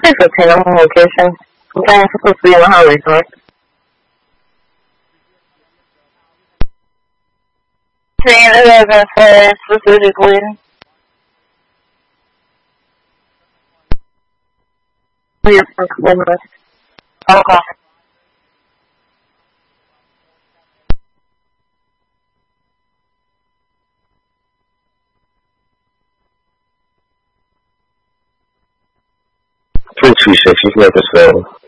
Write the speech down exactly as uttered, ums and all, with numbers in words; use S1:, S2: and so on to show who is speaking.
S1: Please retain on location. I'm supposed to be in the highway, correct? Train eleven for specifically. Yes, okay. Please, she said she's never so.